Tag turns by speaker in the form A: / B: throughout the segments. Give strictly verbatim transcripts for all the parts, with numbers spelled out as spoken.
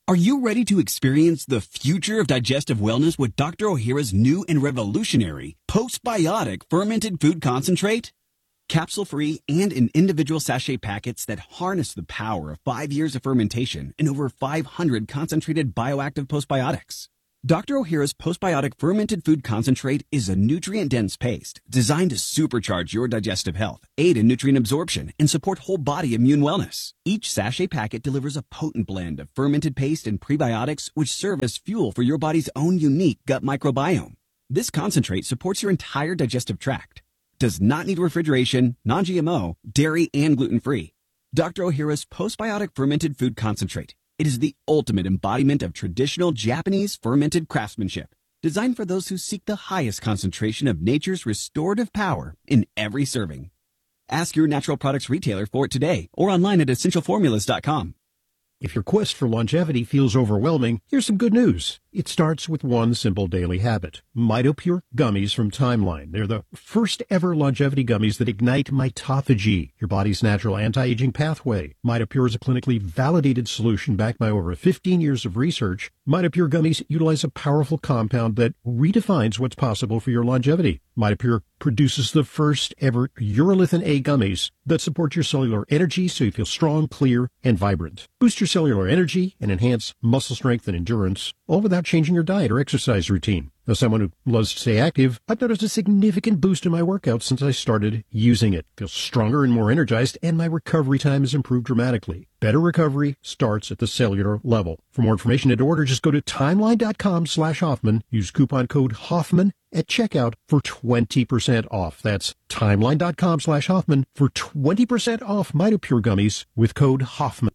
A: Are you ready to experience the future of digestive wellness with Doctor Ohhira's new and revolutionary postbiotic fermented food concentrate? Capsule-free and in individual sachet packets that harness the power of five years of fermentation and over five hundred concentrated bioactive postbiotics. Doctor Ohhira's postbiotic fermented food concentrate is a nutrient-dense paste designed to supercharge your digestive health, aid in nutrient absorption, and support whole body immune wellness. Each sachet packet delivers a potent blend of fermented paste and prebiotics which serve as fuel for your body's own unique gut microbiome. This concentrate supports your entire digestive tract, does not need refrigeration, non-G M O, dairy, and gluten-free. Doctor Ohhira's postbiotic fermented food concentrate. It is the ultimate embodiment of traditional Japanese fermented craftsmanship, designed for those who seek the highest concentration of nature's restorative power in every serving. Ask your natural products retailer for it today or online at essential formulas dot com.
B: If your quest for longevity feels overwhelming, here's some good news. It starts with one simple daily habit. MitoPure gummies from Timeline. They're the first ever longevity gummies that ignite mitophagy, your body's natural anti-aging pathway. MitoPure is a clinically validated solution backed by over fifteen years of research. MitoPure gummies utilize a powerful compound that redefines what's possible for your longevity. MitoPure produces the first ever urolithin A gummies that support your cellular energy so you feel strong, clear, and vibrant. Boost your cellular energy and enhance muscle strength and endurance, all without changing your diet or exercise routine. As someone who loves to stay active, I've noticed a significant boost in my workouts since I started using it. I feel stronger and more energized, and my recovery time has improved dramatically. Better recovery starts at the cellular level. For more information and to order, just go to timeline.com slash Hoffman. Use coupon code Hoffman at checkout for twenty percent off. That's timeline.com slash Hoffman for twenty percent off MitoPure gummies with code Hoffman.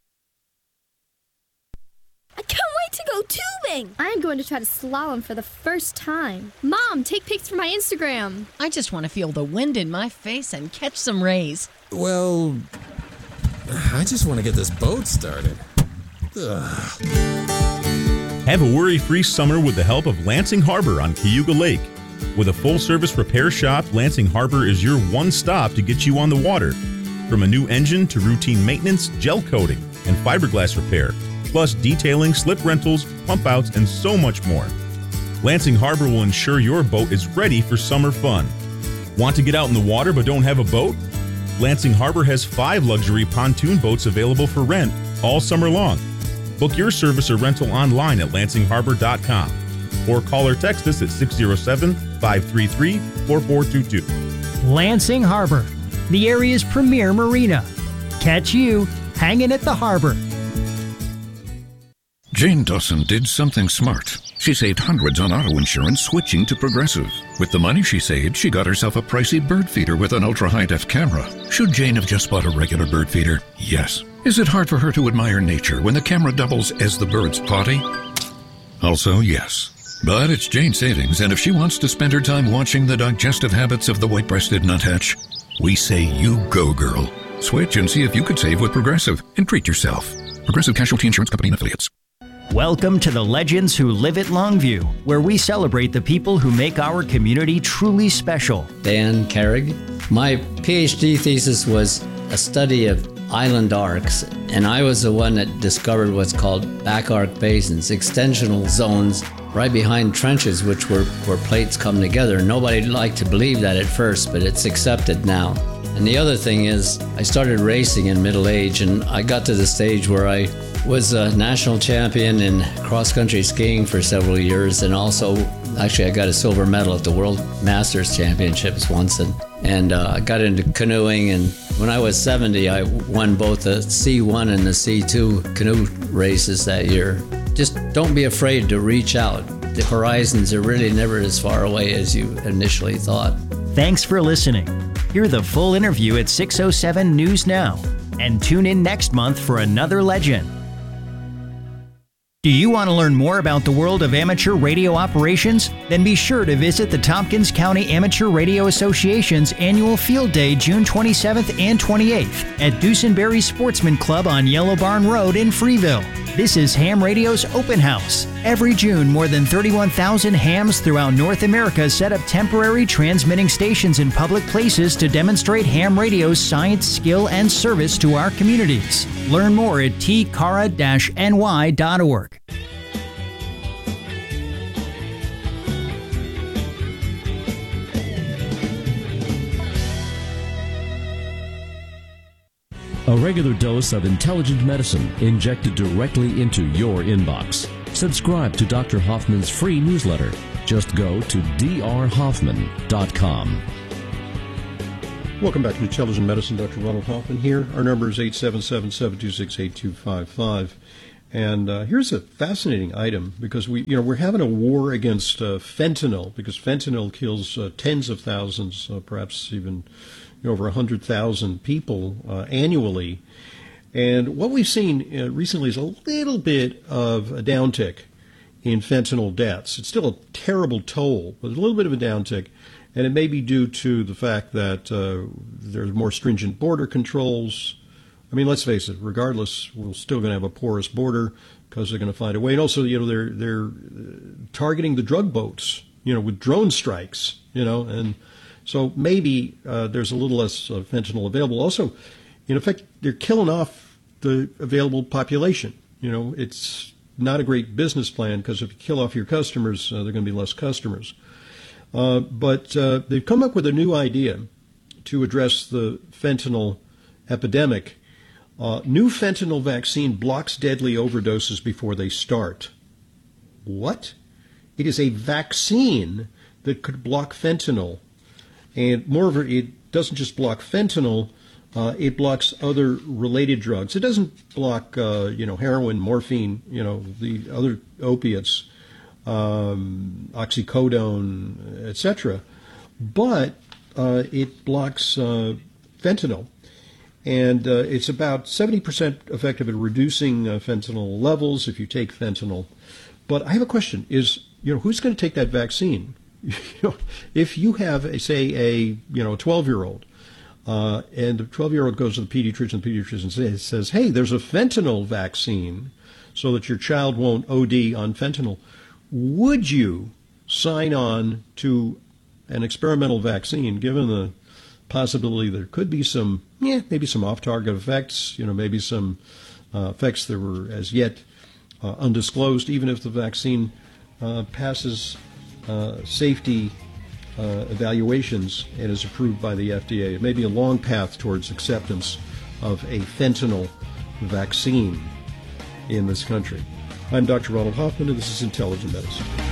C: I can't wait to go tubing! I'm going to try to slalom for the first time. Mom, take pics for my Instagram.
D: I just want to feel the wind in my face and catch some rays.
E: Well, I just want to get this boat started. Ugh.
F: Have a worry-free summer with the help of Lansing Harbor on Cayuga Lake. With a full-service repair shop, Lansing Harbor is your one stop to get you on the water. From a new engine to routine maintenance, gel coating, and fiberglass repair, plus detailing, slip rentals, pump outs, and so much more. Lansing Harbor will ensure your boat is ready for summer fun. Want to get out in the water but don't have a boat? Lansing Harbor has five luxury pontoon boats available for rent all summer long. Book your service or rental online at lansing harbor dot com or call or text us at six oh seven, five three three, four four two two.
G: Lansing Harbor, the area's premier marina. Catch you hanging at the harbor.
H: Jane Dawson did something smart. She saved hundreds on auto insurance switching to Progressive. With the money she saved, she got herself a pricey bird feeder with an ultra-high-def camera. Should Jane have just bought a regular bird feeder? Yes. Is it hard for her to admire nature when the camera doubles as the bird's potty? Also, yes. But it's Jane's savings, and if she wants to spend her time watching the digestive habits of the white-breasted nuthatch, we say you go, girl. Switch and see if you could save with Progressive and treat yourself. Progressive Casualty Insurance Company and Affiliates.
G: Welcome to the Legends Who Live at Longview, where we celebrate the people who make our community truly special.
I: Dan Carrig. My PhD thesis was a study of island arcs, and I was the one that discovered what's called back arc basins, extensional zones right behind trenches, which were where plates come together. Nobody liked to believe that at first, but it's accepted now. And the other thing is, I started racing in middle age, and I got to the stage where I was a national champion in cross-country skiing for several years, and also, actually, I got a silver medal at the World Masters Championships once, and, and uh, I got into canoeing, and when I was seventy, I won both the C one and the C two canoe races that year. Just don't be afraid to reach out. The horizons are really never as far away as you initially thought.
G: Thanks for listening. Hear the full interview at six oh seven News Now, and tune in next month for another legend. Do you want to learn more about the world of amateur radio operations? Then be sure to visit the Tompkins County Amateur Radio Association's annual Field Day June twenty-seventh and twenty-eighth at Dusenberry Sportsman Club on Yellow Barn Road in Freeville. This is Ham Radio's Open House. Every June, more than thirty-one thousand hams throughout North America set up temporary transmitting stations in public places to demonstrate Ham Radio's science, skill, and service to our communities. Learn more at t cara dash n y dot org.
J: A regular dose of intelligent medicine injected directly into your inbox. Subscribe to Doctor Hoffman's free newsletter. Just go to d r hoffman dot com.
B: Welcome back to Intelligent Medicine. Doctor Ronald Hoffman here. Our number is eight seven seven, seven two six, eight two five five. And uh, here's a fascinating item, because we, you know, we're having a war against uh, fentanyl, because fentanyl kills uh, tens of thousands, uh, perhaps even you know, over one hundred thousand people uh, annually. And what we've seen uh, recently is a little bit of a downtick in fentanyl deaths. It's still a terrible toll, but a little bit of a downtick. And it may be due to the fact that uh, there's more stringent border controls. I mean, let's face it, regardless, we're still going to have a porous border because they're going to find a way. And also, you know, they're they're targeting the drug boats, you know, with drone strikes, you know, and so maybe uh, there's a little less uh, fentanyl available. Also, in effect, they're killing off the available population. You know, it's not a great business plan, because if you kill off your customers, uh, there are going to be less customers. Uh, but uh, they've come up with a new idea to address the fentanyl epidemic. Uh, new fentanyl vaccine blocks deadly overdoses before they start. What? It is a vaccine that could block fentanyl. And moreover, it doesn't just block fentanyl, uh, it blocks other related drugs. It doesn't block, uh, you know, heroin, morphine, you know, the other opiates, um, oxycodone, et cetera. But uh, it blocks uh, fentanyl. And uh, it's about seventy percent effective at reducing uh, fentanyl levels if you take fentanyl. But I have a question: is, you know, who's going to take that vaccine? You know, if you have, a, say, a you know, a twelve-year-old, uh, and the twelve-year-old goes to the pediatrician, the pediatrician says, says, hey, there's a fentanyl vaccine so that your child won't O D on fentanyl, would you sign on to an experimental vaccine, given the possibility there could be some, yeah, maybe some off-target effects, you know, maybe some uh, effects that were as yet uh, undisclosed, even if the vaccine uh, passes uh, safety uh, evaluations and is approved by the F D A. It may be a long path towards acceptance of a fentanyl vaccine in this country. I'm Doctor Ronald Hoffman, and this is Intelligent Medicine.